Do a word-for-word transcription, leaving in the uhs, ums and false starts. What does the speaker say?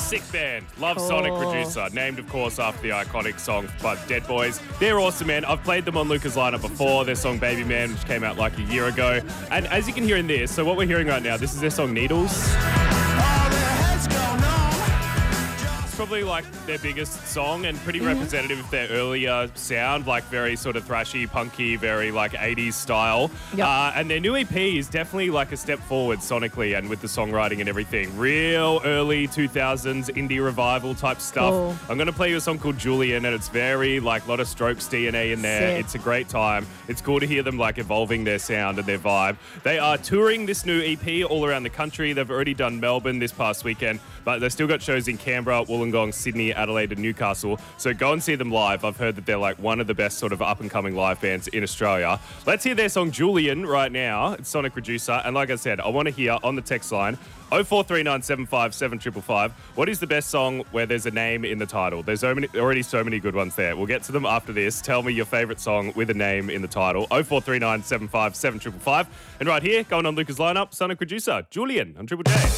Sick band. Love Cool. Sonic Producer. Named, of course, after the iconic song by Dead Boys. They're awesome, man. I've played them on Luca's lineup before. Their song Baby Man, which came out like a year ago. And as you can hear in this, so what we're hearing right now, this is their song Needles. Probably like their biggest song and pretty Mm-hmm. representative of their earlier sound, like very sort of thrashy, punky, very like eighties style. Yep. Uh, and their new E P is definitely like a step forward sonically and with the songwriting and everything. Real early two thousands indie revival type stuff. Cool. I'm going to play you a song called Julian, and it's very like a lot of Strokes D N A in there. Sick. It's a great time. It's cool to hear them like evolving their sound and their vibe. They are touring this new E P all around the country. They've already done Melbourne this past weekend, but they've still got shows in Canberra, Wollongong, Sydney, Adelaide and Newcastle. So go and see them live. I've heard that they're like one of the best sort of up-and-coming live bands in Australia. Let's hear their song Julian right now. It's Sonic Producer. And like I said, I want to hear on the text line oh four three nine seven five seven five five five. What is the best song where there's a name in the title? There's so many, already so many good ones there. We'll get to them after this. Tell me your favourite song with a name in the title. oh four three nine seven five seven five five. And right here, going on Luca's lineup, Sonic Producer, Julian on Triple J.